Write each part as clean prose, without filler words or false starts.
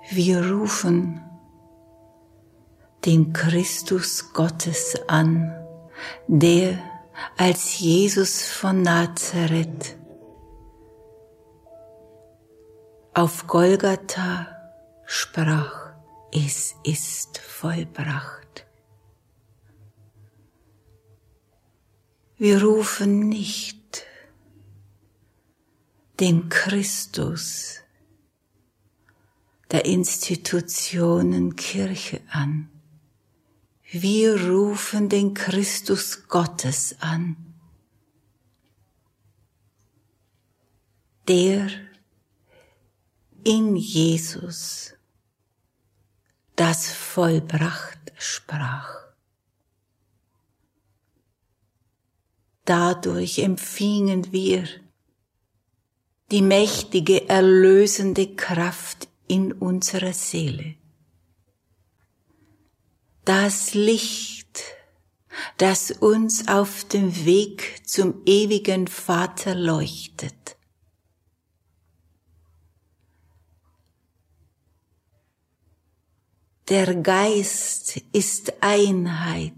Wir rufen den Christus Gottes an, der als Jesus von Nazareth auf Golgatha sprach, es ist vollbracht. Wir rufen nicht den Christus der Institutionen Kirche an. Wir rufen den Christus Gottes an, der in Jesus das vollbracht sprach. Dadurch empfingen wir die mächtige, erlösende Kraft in unserer Seele. Das Licht, das uns auf dem Weg zum ewigen Vater leuchtet. Der Geist ist Einheit.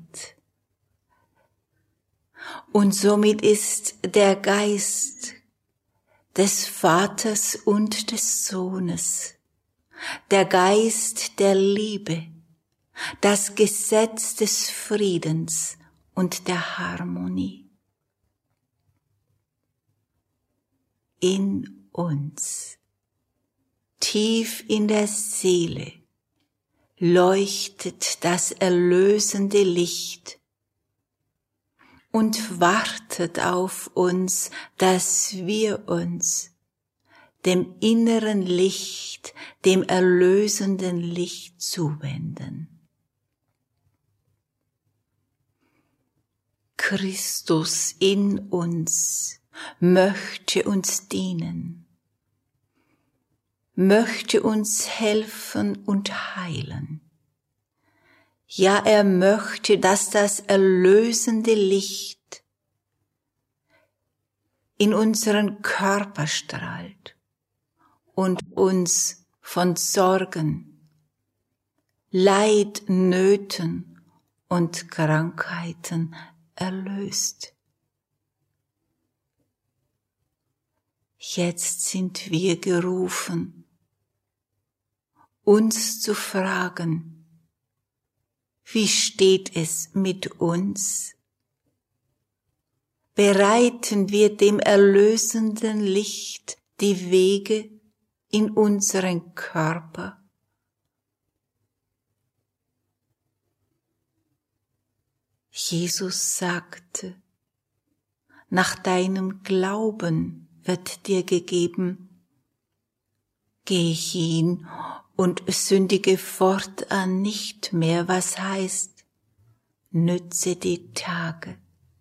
Und somit ist der Geist des Vaters und des Sohnes, der Geist der Liebe, das Gesetz des Friedens und der Harmonie. In uns, tief in der Seele, leuchtet das erlösende Licht und wartet auf uns, dass wir uns dem inneren Licht, dem erlösenden Licht zuwenden. Christus in uns möchte uns dienen, möchte uns helfen und heilen. Ja, er möchte, dass das erlösende Licht in unseren Körper strahlt und uns von Sorgen, Leid, Nöten und Krankheiten erlöst. Jetzt sind wir gerufen, uns zu fragen, wie steht es mit uns? Bereiten wir dem erlösenden Licht die Wege in unseren Körper? Jesus sagte, nach deinem Glauben wird dir gegeben, geh hin und sündige fortan nicht mehr, was heißt, nütze die Tage.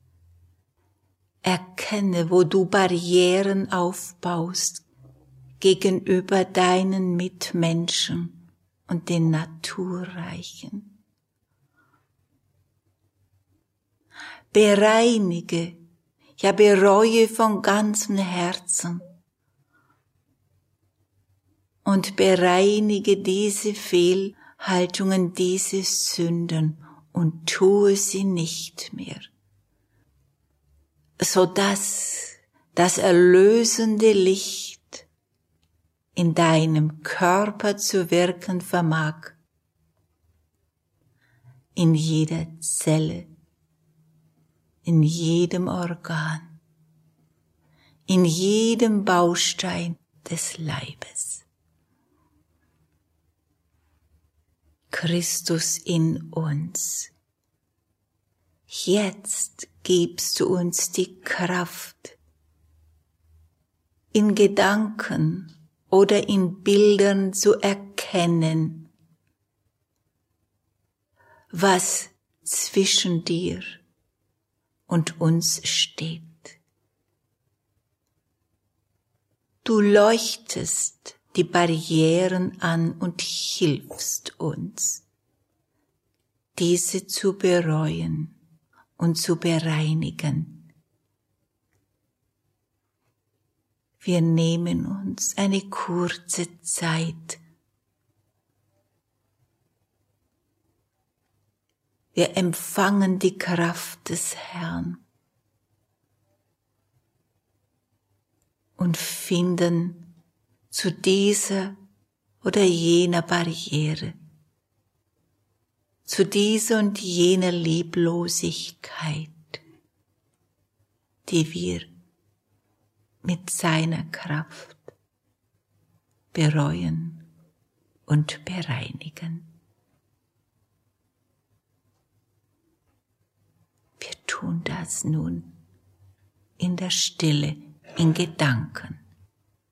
Erkenne, wo du Barrieren aufbaust gegenüber deinen Mitmenschen und den Naturreichen. Bereinige, ja bereue von ganzem Herzen und bereinige diese Fehlhaltungen, diese Sünden und tue sie nicht mehr, sodass das erlösende Licht in deinem Körper zu wirken vermag, in jeder Zelle, in jedem Organ, in jedem Baustein des Leibes. Christus in uns. Jetzt gibst du uns die Kraft, in Gedanken oder in Bildern zu erkennen, was zwischen dir und uns steht. Du leuchtest die Barrieren an und hilfst uns, diese zu bereuen und zu bereinigen. Wir nehmen uns eine kurze Zeit, Wir empfangen die Kraft des Herrn und finden zu dieser oder jener Barriere, zu dieser und jener Lieblosigkeit, die wir mit seiner Kraft bereuen und bereinigen. Wir tun das nun in der Stille, in Gedanken.